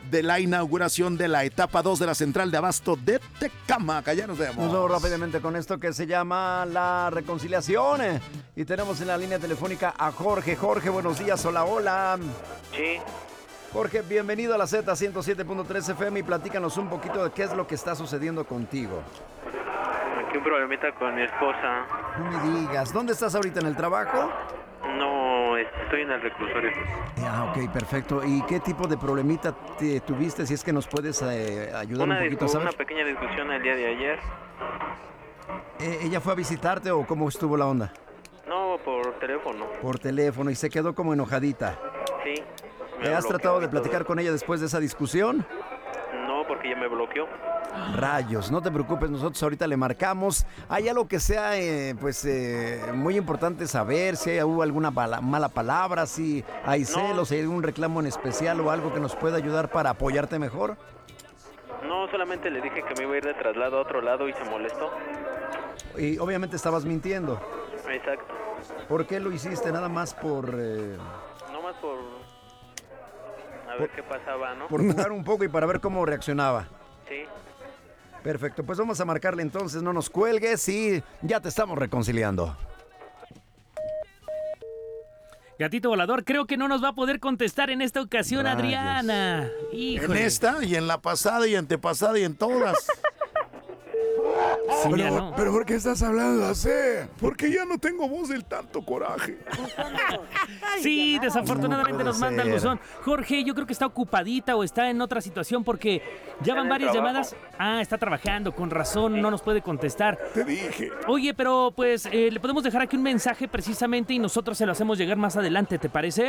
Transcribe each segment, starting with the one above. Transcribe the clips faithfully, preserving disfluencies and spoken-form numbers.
de la inauguración de la etapa dos de la central de abasto de Tecámac. Ya nos vemos. Nos vamos rápidamente con esto que se llama la reconciliación. Y tenemos en la línea telefónica a Jorge. Jorge, buenos días. Hola, hola. Sí. Jorge, bienvenido a la Z ciento siete punto tres F M y platícanos un poquito de qué es lo que está sucediendo contigo. Aquí un problemita con mi esposa. No me digas, ¿dónde estás ahorita? ¿En el trabajo? No, estoy en el reclusorio. Ah, ok, perfecto. ¿Y qué tipo de problemita te tuviste? Si es que nos puedes eh, ayudar Una, un poquito a saber. una pequeña discusión el día de ayer. Eh, ¿Ella fue a visitarte o cómo estuvo la onda? No, por teléfono. Por teléfono y se quedó como enojadita. Sí. ¿Te has tratado de platicar con ella después de esa discusión? No, porque ella me bloqueó. Rayos, no te preocupes, nosotros ahorita le marcamos. ¿Hay algo que sea eh, pues eh, muy importante saber? Si hubo alguna bala, mala palabra, si hay No. celos, si hay algún reclamo en especial o algo que nos pueda ayudar para apoyarte mejor. No, solamente le dije que me iba a ir de traslado a otro lado y se molestó. Y obviamente estabas mintiendo. Exacto. ¿Por qué lo hiciste? Nada más por... Eh, No más por... A ver qué pasaba, ¿no? por jugar un poco y para ver cómo reaccionaba. Sí. Perfecto, pues vamos a marcarle entonces, no nos cuelgues y ya te estamos reconciliando. Gatito volador, creo que no nos va a poder contestar en esta ocasión, Rayos. Adriana. En Híjole. esta y en la pasada y antepasada y en todas. Sí, ya Pero, no. pero ¿por qué estás hablando así? Porque ya no tengo voz del tanto coraje. Sí, desafortunadamente No nos puede manda el ser. buzón. Jorge, yo creo que está ocupadita o está en otra situación porque ya van en el varias trabajo. llamadas. Ah, está trabajando, con razón, no nos puede contestar. Te dije. Oye, pero pues eh, le podemos dejar aquí un mensaje precisamente y nosotros se lo hacemos llegar más adelante, ¿te parece?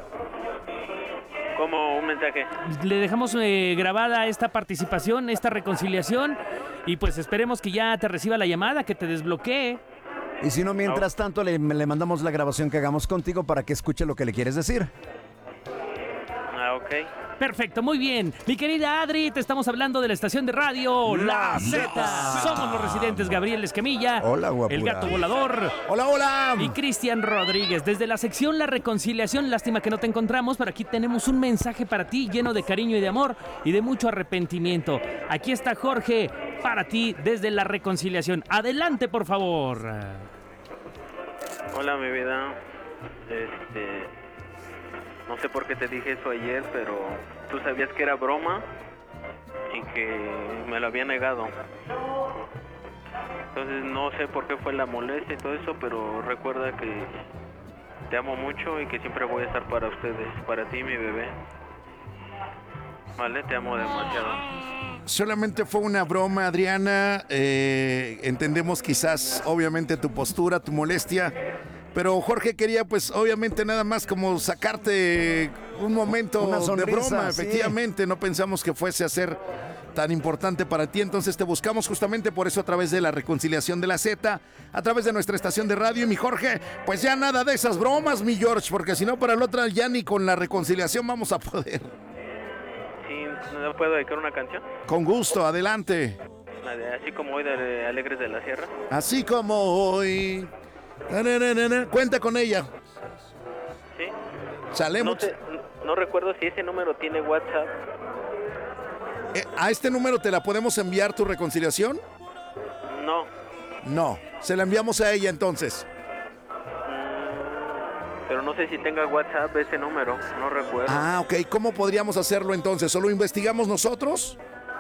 Como un mensaje. Le dejamos eh, grabada esta participación, esta reconciliación y pues esperemos que ya te reciba la llamada, que te desbloquee. Y si no, mientras tanto, le, le mandamos la grabación que hagamos contigo para que escuche lo que le quieres decir. Ah, ok. Perfecto, muy bien. Mi querida Adri, te estamos hablando de la estación de radio La Z. Somos los residentes Gabriel Escamilla, Hola, guapura. el gato volador Hola, hola. y Cristian Rodríguez. Desde la sección La Reconciliación, lástima que no te encontramos, pero aquí tenemos un mensaje para ti lleno de cariño y de amor y de mucho arrepentimiento. Aquí está Jorge para ti desde La Reconciliación. Adelante, por favor. Hola, mi vida. Este... No sé por qué te dije eso ayer, pero tú sabías que era broma y que me lo había negado. Entonces no sé por qué fue la molestia y todo eso, pero recuerda que te amo mucho y que siempre voy a estar para ustedes, para ti, mi bebé. Vale, te amo demasiado. Solamente fue una broma, Adriana. Eh, entendemos quizás, obviamente, tu postura, tu molestia. Pero Jorge quería, pues, obviamente, nada más como sacarte un momento Una de sonrisa, broma. sí. Efectivamente, no pensamos que fuese a ser tan importante para ti. Entonces te buscamos justamente por eso a través de la reconciliación de la Z, a través de nuestra estación de radio. Y mi Jorge, pues ya nada de esas bromas, mi George, porque si no, para el otro ya ni con la reconciliación vamos a poder. Sí, ¿no puedo dedicar una canción? Con gusto, adelante. La de Así como hoy de Alegres de la Sierra. Así como hoy. Na, na, na, na, na. Cuenta con ella. Sí. Salemos. No, sé, no recuerdo si ese número tiene WhatsApp. Eh, ¿A este número te la podemos enviar tu reconciliación? No. No. Se la enviamos a ella entonces. Pero no sé si tenga WhatsApp ese número. No recuerdo. Ah, ok. ¿Cómo podríamos hacerlo entonces? ¿Solo investigamos nosotros?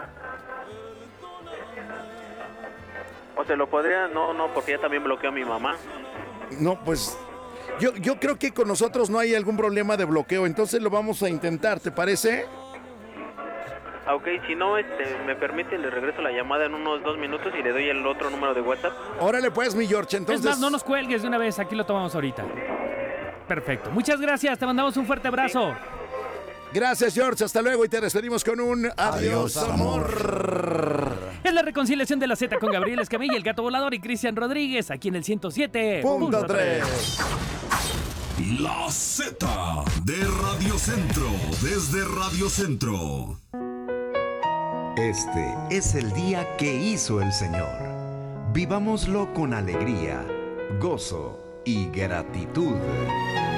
O se lo podría... No, no, porque ya también bloqueó a mi mamá. No, pues yo, yo creo que con nosotros no hay algún problema de bloqueo, entonces lo vamos a intentar, ¿te parece? Ah, ok, si no, este, me permite, le regreso la llamada en unos dos minutos y le doy el otro número de WhatsApp. Órale pues, mi George, entonces... Es más, no nos cuelgues de una vez, aquí lo tomamos ahorita. Perfecto. Muchas gracias, te mandamos un fuerte abrazo. Gracias, George, hasta luego y te despedimos con un adiós, Adiós, amor. amor. Es la reconciliación de la Z con Gabriel Escamilla, el gato volador y Cristian Rodríguez, aquí en el ciento siete Punto tres. La Z de Radio Centro, desde Radio Centro. Este es el día que hizo el Señor. Vivámoslo con alegría, gozo y gratitud.